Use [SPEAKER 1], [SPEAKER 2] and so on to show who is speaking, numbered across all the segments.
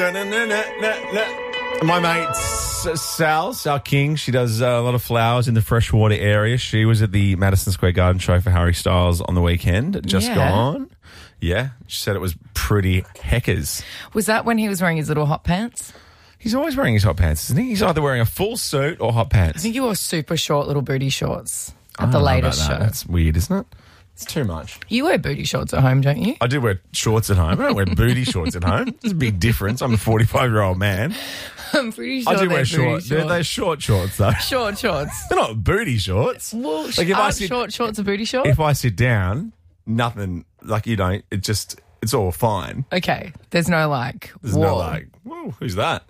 [SPEAKER 1] My mate Sal King, she does a lot of flowers in the freshwater area. She was at the Madison Square Garden show for Harry Styles on the weekend. Just gone. Yeah. She said it was pretty heckers.
[SPEAKER 2] Was that when he was wearing his little hot pants?
[SPEAKER 1] He's always wearing his hot pants, isn't he? He's either wearing a full suit or hot pants.
[SPEAKER 2] I think he wore super short little booty shorts at the latest show.
[SPEAKER 1] That's weird, isn't it? It's too much.
[SPEAKER 2] You wear booty shorts at home, don't you?
[SPEAKER 1] I do wear shorts at home. I don't wear booty shorts at home. There's a big difference. I'm a 45-year-old man.
[SPEAKER 2] I'm pretty sure
[SPEAKER 1] I do wear
[SPEAKER 2] shorts.
[SPEAKER 1] They're short shorts, though.
[SPEAKER 2] Short shorts.
[SPEAKER 1] They're not booty shorts.
[SPEAKER 2] Well,
[SPEAKER 1] Like, if I
[SPEAKER 2] aren't
[SPEAKER 1] sit-
[SPEAKER 2] short shorts a booty short?
[SPEAKER 1] If I sit down, nothing, like, you don't, it's all fine.
[SPEAKER 2] Okay, there's no like,
[SPEAKER 1] There's no like, whoa, who's that?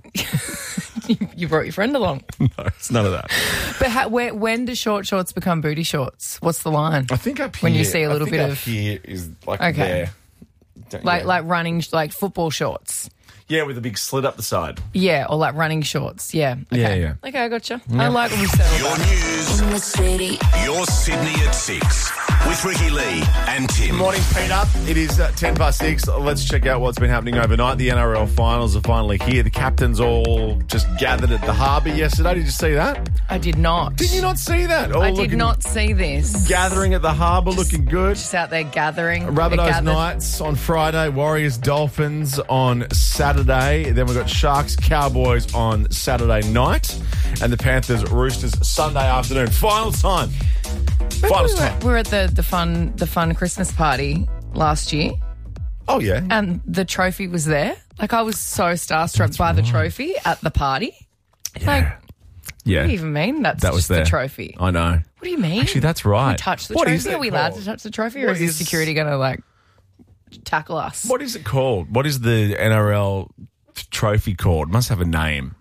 [SPEAKER 2] you brought your friend along.
[SPEAKER 1] No, it's none of that.
[SPEAKER 2] But when do short shorts become booty shorts? What's the line?
[SPEAKER 1] I think up here.
[SPEAKER 2] When you see a little bit
[SPEAKER 1] up
[SPEAKER 2] of-
[SPEAKER 1] here is like
[SPEAKER 2] Okay.
[SPEAKER 1] there.
[SPEAKER 2] Like running, like football shorts.
[SPEAKER 1] Yeah, with a big slit up the side.
[SPEAKER 2] Yeah, or like running shorts. Yeah. Okay.
[SPEAKER 1] Yeah.
[SPEAKER 2] Okay, I gotcha. I like when we settle
[SPEAKER 3] Your
[SPEAKER 2] that.
[SPEAKER 3] news,
[SPEAKER 4] In the city.
[SPEAKER 3] your Sydney at 6 with Ricky Lee and Tim.
[SPEAKER 1] Morning, Peter. It is 6:10. Let's check out what's been happening overnight. The NRL finals are finally here. The captains all just gathered at the harbour yesterday. Did you see that?
[SPEAKER 2] I did not.
[SPEAKER 1] Did you not see that? All
[SPEAKER 2] I did
[SPEAKER 1] looking-
[SPEAKER 2] not see this.
[SPEAKER 1] Gathering at the harbour, looking good.
[SPEAKER 2] Just out there gathering. They
[SPEAKER 1] Rabbitohs
[SPEAKER 2] gathered-
[SPEAKER 1] Knights on Friday, Warriors Dolphins on Saturday. Then we've got Sharks Cowboys on Saturday night, and the Panthers Roosters Sunday afternoon. Final time. Finals time.
[SPEAKER 2] We were at the fun Christmas party last year,
[SPEAKER 1] Oh yeah.
[SPEAKER 2] and the trophy was there. Like, I was so starstruck by the trophy at the party. Like,
[SPEAKER 1] Yeah.
[SPEAKER 2] what do you even mean? That's
[SPEAKER 1] That was
[SPEAKER 2] just
[SPEAKER 1] there.
[SPEAKER 2] the trophy.
[SPEAKER 1] I know.
[SPEAKER 2] What do you mean?
[SPEAKER 1] Actually, that's right.
[SPEAKER 2] Can we touch the
[SPEAKER 1] What
[SPEAKER 2] trophy?
[SPEAKER 1] is it
[SPEAKER 2] Are we allowed
[SPEAKER 1] called?
[SPEAKER 2] to touch the trophy, or
[SPEAKER 1] What
[SPEAKER 2] is the
[SPEAKER 1] is-
[SPEAKER 2] security going to like tackle us?
[SPEAKER 1] What is it called? What is the NRL trophy called? Must have a name.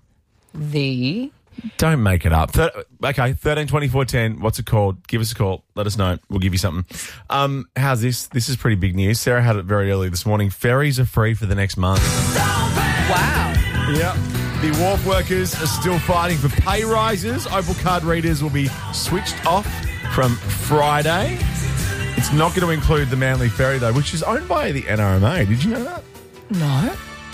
[SPEAKER 2] The
[SPEAKER 1] Don't make it up. Okay, 13 24 10. What's it called? Give us a call. Let us know. We'll give you something. How's this? This is pretty big news. Sarah had it very early this morning. Ferries are free for the next month.
[SPEAKER 2] wow.
[SPEAKER 1] Yep. The wharf workers are still fighting for pay rises. Opal card readers will be switched off from Friday. It's not going to include the Manly Ferry, though, which is owned by the NRMA. Did you know that?
[SPEAKER 2] No.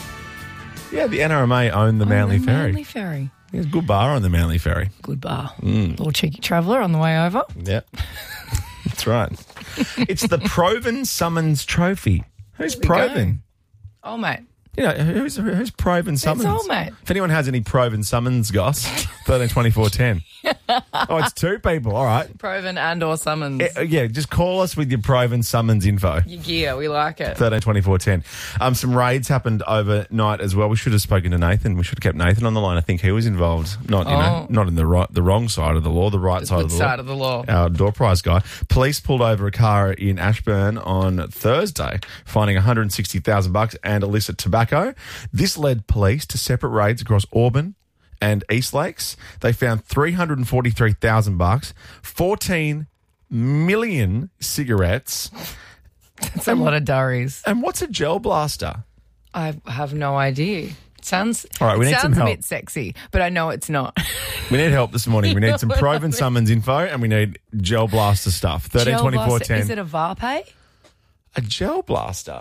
[SPEAKER 1] Yeah, the NRMA own the Manly Ferry.
[SPEAKER 2] Manly Ferry.
[SPEAKER 1] There's a good bar on the Manly Ferry.
[SPEAKER 2] Good bar. Little cheeky traveller on the way over.
[SPEAKER 1] Yep. That's right. It's the Proven Summons Trophy. Who's Proven?
[SPEAKER 2] Oh, mate.
[SPEAKER 1] You know, who's Proven Summons?
[SPEAKER 2] all, mate.
[SPEAKER 1] If anyone has any Proven Summons, Goss, 13 24 10. Oh, it's two people. All right.
[SPEAKER 2] Proven and or summons.
[SPEAKER 1] Yeah, just call us with your Proven Summons info.
[SPEAKER 2] Your gear, we like it.
[SPEAKER 1] 13 24 10. Some raids happened overnight as well. We should have spoken to Nathan. We should have kept Nathan on the line. I think he was involved. Not in the wrong side of the law, the right side of the law.
[SPEAKER 2] Side of the law.
[SPEAKER 1] Our door prize guy. Police pulled over a car in Ashburn on Thursday, finding $160,000 and illicit tobacco. This led police to separate raids across Auburn and East Lakes. They found $343,000, 14 million cigarettes.
[SPEAKER 2] It's a lot of durries.
[SPEAKER 1] And what's a gel blaster?
[SPEAKER 2] I have no idea. Sounds
[SPEAKER 1] All right, we
[SPEAKER 2] it
[SPEAKER 1] need some
[SPEAKER 2] sounds a
[SPEAKER 1] help.
[SPEAKER 2] bit sexy, but I know it's not.
[SPEAKER 1] We need help this morning. We need some Proven Summons info and we need gel blaster stuff. 13
[SPEAKER 2] Gel
[SPEAKER 1] 24
[SPEAKER 2] blaster,
[SPEAKER 1] 10.
[SPEAKER 2] Is it a Varpay?
[SPEAKER 1] A gel blaster?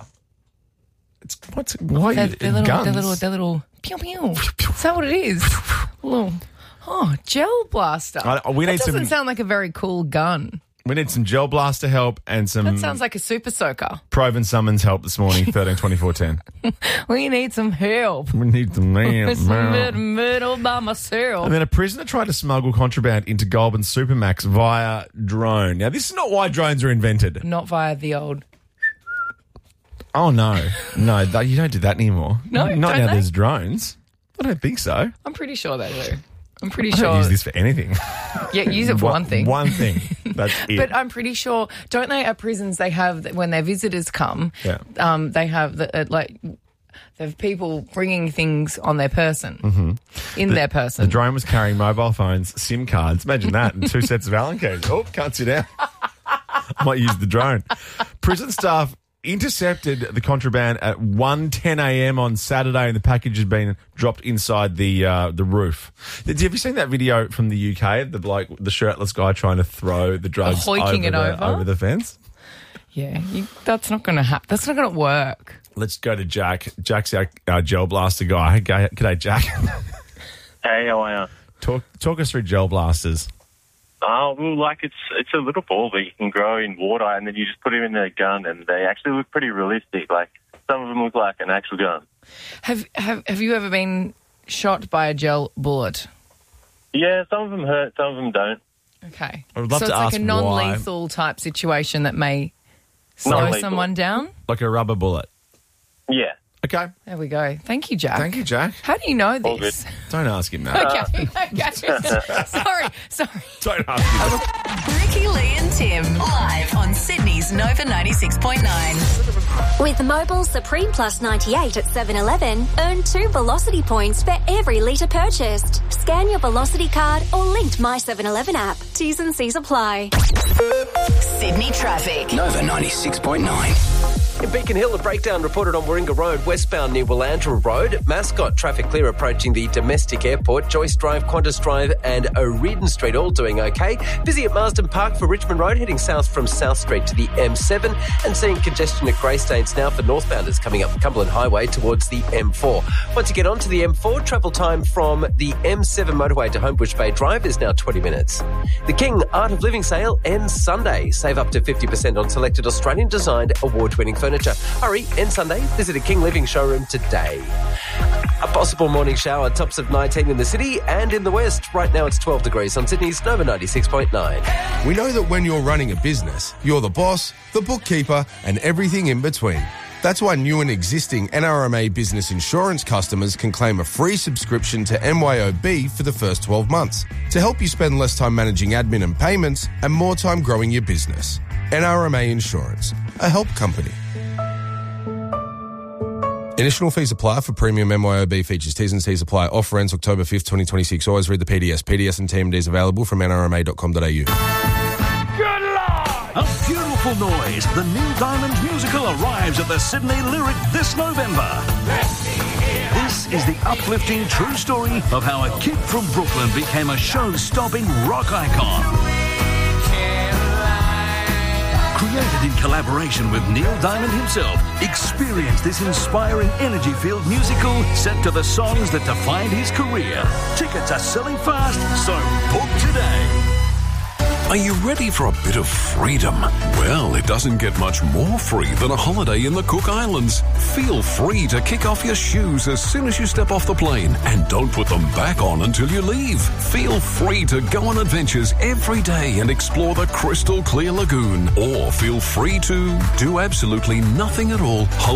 [SPEAKER 1] Why
[SPEAKER 2] They're little,
[SPEAKER 1] guns?
[SPEAKER 2] they're little pew pew. Is that what it is? Little, gel blaster.
[SPEAKER 1] We need
[SPEAKER 2] that doesn't
[SPEAKER 1] some-
[SPEAKER 2] sound like a very cool gun.
[SPEAKER 1] We need some gel blaster help and some
[SPEAKER 2] That sounds like a super soaker.
[SPEAKER 1] Proven Summons help this morning. 13 24 10.
[SPEAKER 2] We need some help.
[SPEAKER 1] We need some
[SPEAKER 2] It's
[SPEAKER 1] man.
[SPEAKER 2] middle by myself.
[SPEAKER 1] And then a prisoner tried to smuggle contraband into Goulburn Supermax via drone. Now, this is not why drones are invented.
[SPEAKER 2] Not via the old.
[SPEAKER 1] Oh, no. No, you don't do that anymore.
[SPEAKER 2] No,
[SPEAKER 1] Not
[SPEAKER 2] don't
[SPEAKER 1] now
[SPEAKER 2] they?
[SPEAKER 1] there's drones. I don't think so.
[SPEAKER 2] I'm pretty sure they do. I'm pretty
[SPEAKER 1] I don't
[SPEAKER 2] sure.
[SPEAKER 1] use this for anything.
[SPEAKER 2] Yeah, use it for one thing.
[SPEAKER 1] One thing. That's it.
[SPEAKER 2] But I'm pretty sure, don't they, at prisons, they have, when their visitors come,
[SPEAKER 1] Yeah.
[SPEAKER 2] they have, they have people bringing things on their person, in their person.
[SPEAKER 1] The drone was carrying mobile phones, SIM cards. Imagine that, and 2 sets of Allen keys. Oh, can't sit down. I might use the drone. Prison staff intercepted the contraband at 1:10 a.m. on Saturday, and the package has been dropped inside the roof. Have you seen that video from the UK? The shirtless guy trying to throw the drugs
[SPEAKER 2] Hoiking it over?
[SPEAKER 1] over the fence.
[SPEAKER 2] Yeah, that's not going to happen. That's not going to work.
[SPEAKER 1] Let's go to Jack. Jack's our gel blaster guy. G'day, Jack.
[SPEAKER 4] Hey, how are you?
[SPEAKER 1] Talk us through gel blasters.
[SPEAKER 4] Oh, well, like it's a little ball that you can grow in water, and then you just put them in a gun, and they actually look pretty realistic. Like some of them look like an actual gun.
[SPEAKER 2] Have you ever been shot by a gel bullet?
[SPEAKER 4] Yeah, some of them hurt, some of them don't.
[SPEAKER 2] Okay.
[SPEAKER 1] I would love
[SPEAKER 2] so
[SPEAKER 1] to
[SPEAKER 2] it's like
[SPEAKER 1] ask
[SPEAKER 2] a non-lethal type situation that may slow
[SPEAKER 4] Non-lethal.
[SPEAKER 2] someone down?
[SPEAKER 1] Like a rubber bullet.
[SPEAKER 4] Yeah.
[SPEAKER 1] Okay.
[SPEAKER 2] There we go. Thank you, Jack.
[SPEAKER 1] Thank you, Jack.
[SPEAKER 2] How do you know
[SPEAKER 4] All
[SPEAKER 2] this?
[SPEAKER 1] Don't ask him that.
[SPEAKER 2] Okay. Sorry.
[SPEAKER 1] Don't ask him that.
[SPEAKER 5] Ricky, Lee and Tim live on Sydney's Nova 96.9.
[SPEAKER 6] With Mobile Supreme Plus 98 at 7-Eleven, earn 2 Velocity points for every litre purchased. Scan your Velocity card or linked My 7-Eleven app. T's and C's apply.
[SPEAKER 5] Sydney traffic.
[SPEAKER 7] Nova 96.9.
[SPEAKER 8] In Beacon Hill, a breakdown reported on Warringah Road, westbound near Willandra Road. Mascot traffic clear approaching the domestic airport. Joyce Drive, Qantas Drive and O'Riordan Street all doing okay. Busy at Marsden Park for Richmond Road, heading south from South Street to the M7 and seeing congestion at Greystanes now for northbounders coming up Cumberland Highway towards the M4. Once you get onto the M4, travel time from the M7 motorway to Homebush Bay Drive is now 20 minutes. The King Art of Living sale ends Sunday. Save up to 50% on selected Australian-designed award-winning furniture. Hurry, end Sunday. Visit a King Living showroom today. A possible morning shower, tops of 19 in the city and in the west. Right now it's 12 degrees on Sydney's Nova 96.9.
[SPEAKER 9] We know that when you're running a business, you're the boss, the bookkeeper, and everything in between. That's why new and existing NRMA business insurance customers can claim a free subscription to MYOB for the first 12 months to help you spend less time managing admin and payments and more time growing your business. NRMA Insurance, a help company. Additional fees apply for premium MYOB features. T's and C's apply. Offer ends October 5th, 2026. Always read the PDS. PDS and TMDs available from nrma.com.au.
[SPEAKER 3] A beautiful noise. The Neil Diamond musical arrives at the Sydney Lyric this November. This is the uplifting true story of how a kid from Brooklyn became a show-stopping rock icon. Created in collaboration with Neil Diamond himself, experience this inspiring energy-filled musical set to the songs that defined his career. Tickets are selling fast, so book today.
[SPEAKER 10] Are you ready for a bit of freedom? Well, it doesn't get much more free than a holiday in the Cook Islands. Feel free to kick off your shoes as soon as you step off the plane and don't put them back on until you leave. Feel free to go on adventures every day and explore the crystal clear lagoon, or feel free to do absolutely nothing at all.